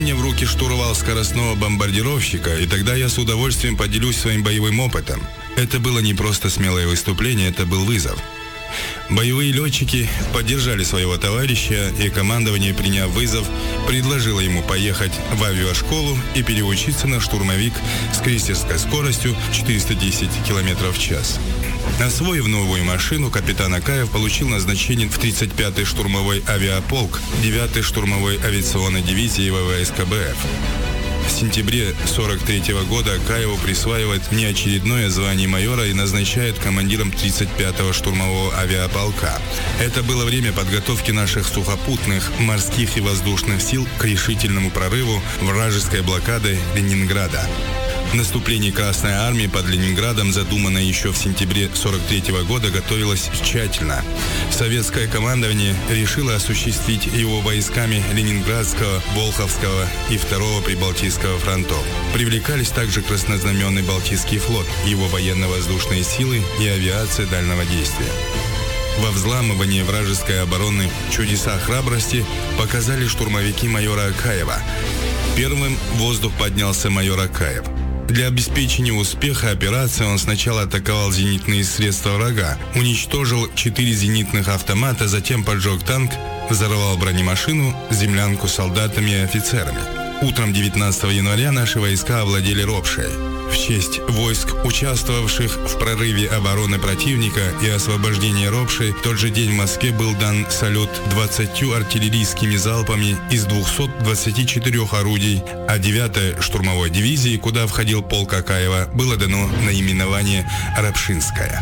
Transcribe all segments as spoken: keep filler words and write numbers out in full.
Мне в руки штурвал скоростного бомбардировщика, и тогда я с удовольствием поделюсь своим боевым опытом. Это было не просто смелое выступление, это был вызов. Боевые летчики поддержали своего товарища, и командование, приняв вызов, предложило ему поехать в авиашколу и переучиться на штурмовик с крейсерской скоростью четыреста десять километров в час. Освоив новую машину, капитан Акаев получил назначение в тридцать пятый штурмовой авиаполк девятой штурмовой авиационной дивизии ВВС КБФ. В сентябре сорок третьего года Акаеву присваивает внеочередное звание майора и назначают командиром тридцать пятого штурмового авиаполка. Это было время подготовки наших сухопутных, морских и воздушных сил к решительному прорыву вражеской блокады Ленинграда. Наступление Красной Армии под Ленинградом, задуманное еще в сентябре сорок третьего года, готовилось тщательно. Советское командование решило осуществить его войсками Ленинградского, Волховского и Второго Прибалтийского фронтов. Привлекались также краснознаменный Балтийский флот, его военно-воздушные силы и авиация дальнего действия. Во взламывании вражеской обороны чудеса храбрости показали штурмовики майора Акаева. Первым в воздух поднялся майор Акаев. Для обеспечения успеха операции он сначала атаковал зенитные средства врага, уничтожил четыре зенитных автомата, затем поджег танк, взорвал бронемашину, землянку с солдатами и офицерами. Утром девятнадцатого января наши войска овладели Ропшей. В честь войск, участвовавших в прорыве обороны противника и освобождении Ропши, в тот же день в Москве был дан салют двадцатью артиллерийскими залпами из двухсот двадцати четырёх орудий, а девятой штурмовой дивизии, куда входил полк Акаева, было дано наименование «Ропшинская».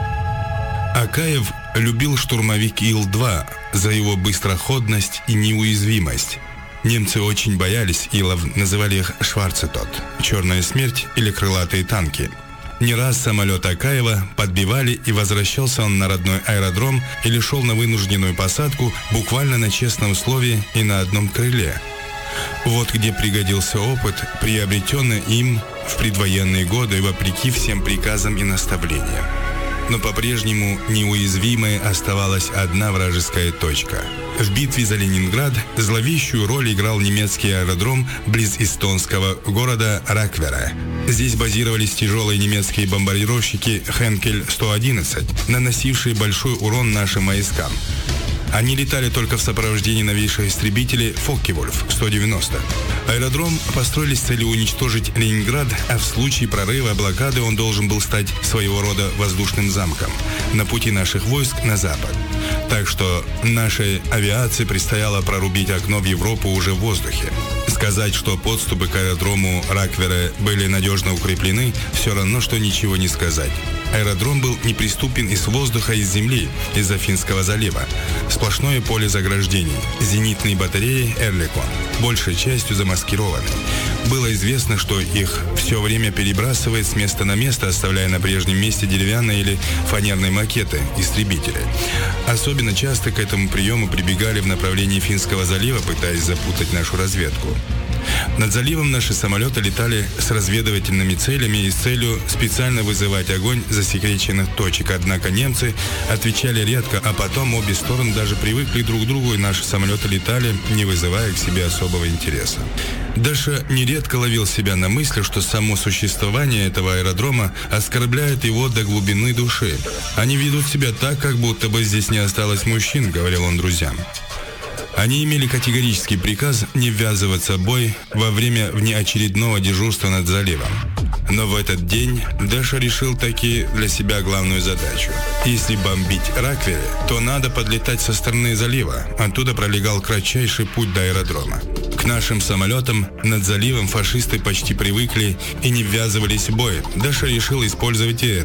Акаев любил штурмовик Ил-два за его быстроходность и неуязвимость. Немцы очень боялись Илов, называли их «Шварцетот» — «Черная смерть» или «Крылатые танки». Не раз самолет Акаева подбивали, и возвращался он на родной аэродром или шел на вынужденную посадку буквально на честном слове и на одном крыле. Вот где пригодился опыт, приобретенный им в предвоенные годы, вопреки всем приказам и наставлениям. Но по-прежнему неуязвимой оставалась одна вражеская точка. В битве за Ленинград зловещую роль играл немецкий аэродром близ эстонского города Раквере. Здесь базировались тяжелые немецкие бомбардировщики Хенкель сто одиннадцать, наносившие большой урон нашим войскам. Они летали только в сопровождении новейших истребителей Фокке-Вульф сто девяносто. Аэродром построили с целью уничтожить Ленинград, а в случае прорыва блокады он должен был стать своего рода воздушным замком на пути наших войск на запад. Так что нашей авиации предстояло прорубить окно в Европу уже в воздухе. Сказать, что подступы к аэродрому Раквере были надежно укреплены, все равно, что ничего не сказать. Аэродром был неприступен из воздуха и из земли, из-за Финского залива. Сплошное поле заграждений. Зенитные батареи «Эрликон», большей частью замаскированы. Было известно, что их все время перебрасывает с места на место, оставляя на прежнем месте деревянные или фанерные макеты истребителей. Особенно часто к этому приему прибегали в направлении Финского залива, пытаясь запутать нашу разведку. Над заливом наши самолеты летали с разведывательными целями и с целью специально вызывать огонь засекреченных точек. Однако немцы отвечали редко, а потом обе стороны даже привыкли друг к другу, и наши самолеты летали, не вызывая к себе особого интереса. Даша нередко ловил себя на мысли, что само существование этого аэродрома оскорбляет его до глубины души. «Они ведут себя так, как будто бы здесь не осталось мужчин», — говорил он друзьям. Они имели категорический приказ не ввязываться в бой во время внеочередного дежурства над заливом. Но в этот день Даша решил таки для себя главную задачу. Если бомбить Раквере, то надо подлетать со стороны залива. Оттуда пролегал кратчайший путь до аэродрома. К нашим самолетам над заливом фашисты почти привыкли и не ввязывались в бой. Даша решил использовать и это.